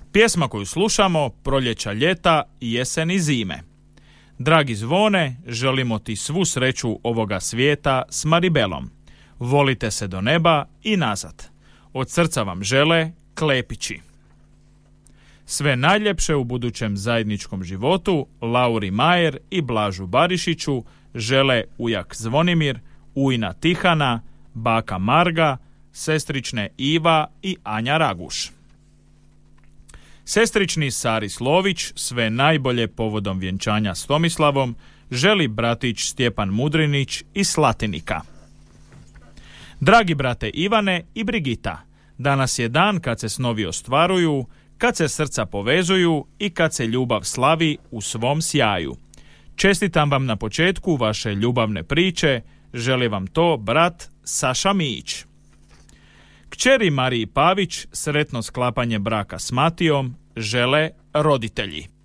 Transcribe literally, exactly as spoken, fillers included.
Pjesma koju slušamo proljeća, ljeta, jesen i zime. Dragi Zvone, želimo ti svu sreću ovoga svijeta s Maribelom. Volite se do neba i nazad. Od srca vam žele Klepići. Sve najljepše u budućem zajedničkom životu Lauri Majer i Blažu Barišiću žele ujak Zvonimir, ujna Tihana, baka Marga, sestrične Iva i Anja Raguš. Sestrični Sari Slović sve najbolje povodom vjenčanja s Tomislavom želi bratić Stjepan Mudrinić iz Slatinika. Dragi brate Ivane i Brigita, danas je dan kad se snovi ostvaruju, kad se srca povezuju i kad se ljubav slavi u svom sjaju. Čestitam vam na početku vaše ljubavne priče, želi vam to brat Saša Mijić. Kćeri Mariji Pavić sretno sklapanje braka s Matijom žele roditelji.